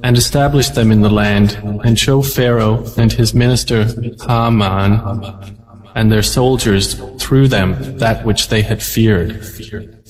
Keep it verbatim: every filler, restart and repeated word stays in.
and establish them in the land, and show Pharaoh and his minister Haman and their soldiers through them that which they had feared.